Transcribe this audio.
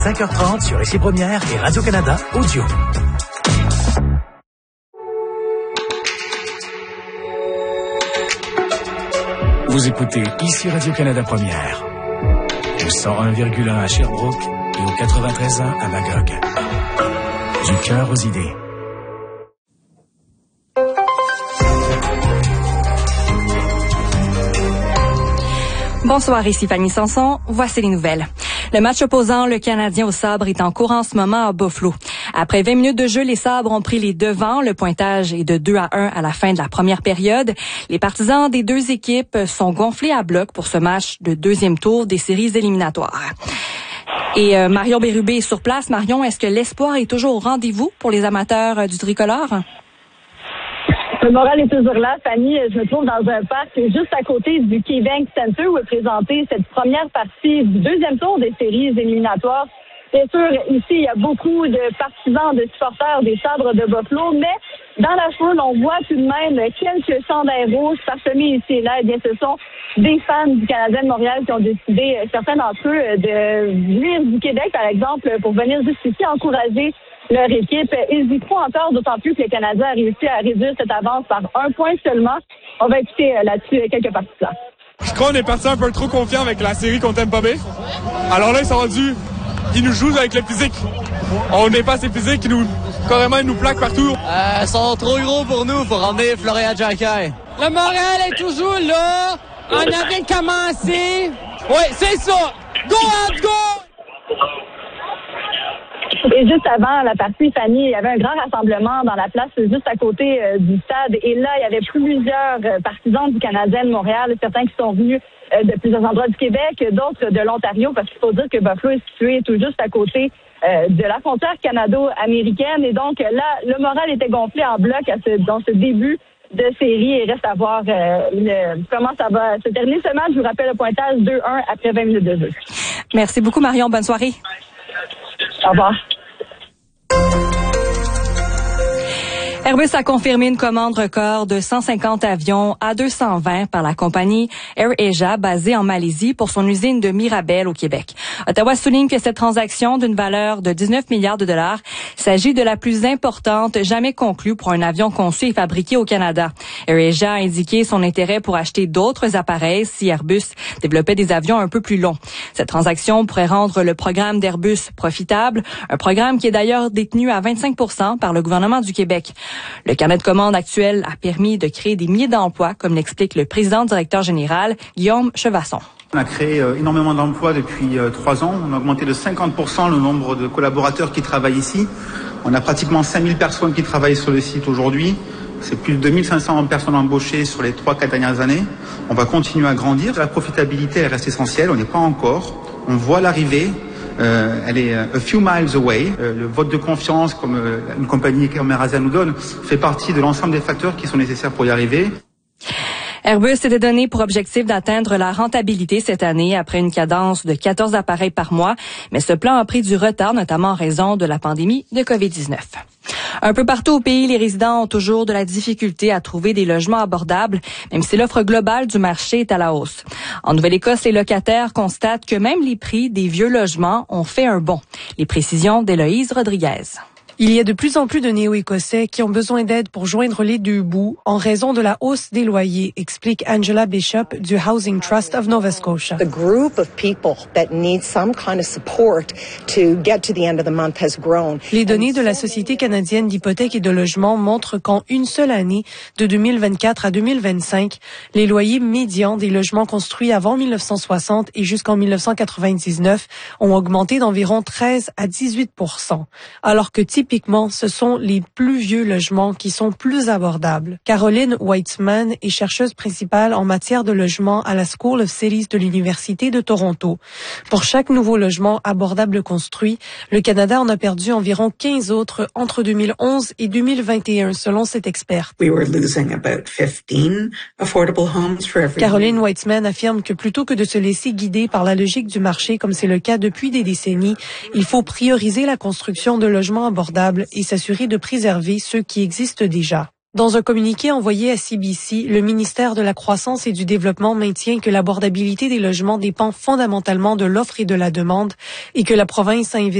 5h30 sur Ici Première et Radio-Canada Audio. Vous écoutez Ici Radio-Canada Première. Au 101,1 à Sherbrooke et au 93.1 à Magog. Du cœur aux idées. Bonsoir, ici Fanny Sanson. Voici les nouvelles. Le match opposant le Canadien au sabre est en cours en ce moment à Buffalo. Après 20 minutes de jeu, les sabres ont pris les devants. Le pointage est de 2-1 à la fin de la première période. Les partisans des deux équipes sont gonflés à bloc pour ce match de deuxième tour des séries éliminatoires. Et Marion Bérubé est sur place. Marion, est-ce que l'espoir est toujours au rendez-vous pour les amateurs du tricolore? Le moral est toujours là, Fanny. Je me trouve dans un parc juste à côté du KeyBank Center où est présentée cette première partie du deuxième tour des séries éliminatoires. Bien sûr, ici, il y a beaucoup de partisans, de supporters des Sabres de Buffalo, mais dans la foule, on voit tout de même quelques chandails rouges parsemés ici et là. Eh bien, ce sont des fans du Canadien de Montréal qui ont décidé, certains d'entre eux, de venir du Québec, par exemple, pour venir juste ici encourager leur équipe. Ils y croient encore, d'autant plus que le Canadien a réussi à réduire cette avance par 1 point seulement. On va écouter là-dessus quelques partisans. Je crois qu'on est parti un peu trop confiant avec la série contre Tampa Bay. Alors là, ils sont rendus, ils nous jouent avec le physique. On n'est pas assez physique, carrément, ils nous plaquent partout. Ils sont trop gros pour nous, faut ramener Florian Jacquet. Le moral est toujours là. On avait commencé. Oui, c'est ça. Go, let's go! Et juste avant la partie, Fanny, il y avait un grand rassemblement dans la place juste à côté du stade. Et là, il y avait plusieurs partisans du Canadien de Montréal, certains qui sont venus de plusieurs endroits du Québec, d'autres de l'Ontario, parce qu'il faut dire que Buffalo est situé tout juste à côté de la frontière canado-américaine. Et donc là, le moral était gonflé en bloc dans ce début de série. Et reste à voir comment ça va se terminer ce match. Je vous rappelle le pointage 2-1 après 20 minutes de jeu. Merci beaucoup, Marion. Bonne soirée. Au revoir. Airbus a confirmé une commande record de 150 avions A220 par la compagnie AirAsia basée en Malaisie pour son usine de Mirabel au Québec. Ottawa souligne que cette transaction d'une valeur de 19 milliards de dollars s'agit de la plus importante jamais conclue pour un avion conçu et fabriqué au Canada. AirAsia a indiqué son intérêt pour acheter d'autres appareils si Airbus développait des avions un peu plus longs. Cette transaction pourrait rendre le programme d'Airbus profitable, un programme qui est d'ailleurs détenu à 25% par le gouvernement du Québec. Le carnet de commandes actuel a permis de créer des milliers d'emplois, comme l'explique le président-directeur général, Guillaume Chevasson. On a créé énormément d'emplois depuis 3 ans. On a augmenté de 50% le nombre de collaborateurs qui travaillent ici. On a pratiquement 5000 personnes qui travaillent sur le site aujourd'hui. C'est plus de 2500 personnes embauchées sur les 3-4 dernières années. On va continuer à grandir. La profitabilité reste essentielle. On n'est pas encore. On voit l'arrivée. Elle est a few miles away. Le vote de confiance, comme une compagnie comme AirAsia nous donne, fait partie de l'ensemble des facteurs qui sont nécessaires pour y arriver. Airbus s'était donné pour objectif d'atteindre la rentabilité cette année après une cadence de 14 appareils par mois, mais ce plan a pris du retard, notamment en raison de la pandémie de COVID-19. Un peu partout au pays, les résidents ont toujours de la difficulté à trouver des logements abordables, même si l'offre globale du marché est à la hausse. En Nouvelle-Écosse, les locataires constatent que même les prix des vieux logements ont fait un bond. Les précisions d'Héloïse Rodriguez. Il y a de plus en plus de Néo-Écossais qui ont besoin d'aide pour joindre les deux bouts en raison de la hausse des loyers, explique Angela Bishop du Housing Trust of Nova Scotia. The group of people that need some kind of support to get to the end of the month has grown. Les données de la Société canadienne d'hypothèques et de logement montrent qu'en une seule année, de 2024 à 2025, les loyers médians des logements construits avant 1960 et jusqu'en 1999 ont augmenté d'environ 13 à 18%, alors que typiquement, ce sont les plus vieux logements qui sont plus abordables. Caroline Weitzman est chercheuse principale en matière de logement à la School of Cities de l'Université de Toronto. Pour chaque nouveau logement abordable construit, le Canada en a perdu environ 15 autres entre 2011 et 2021, selon cette experte. Caroline Weitzman affirme que plutôt que de se laisser guider par la logique du marché, comme c'est le cas depuis des décennies, il faut prioriser la construction de logements abordables et s'assurer de préserver ceux qui existent déjà. Dans un communiqué envoyé à CBC, le ministère de la Croissance et du Développement maintient que l'abordabilité des logements dépend fondamentalement de l'offre et de la demande et que la province a investi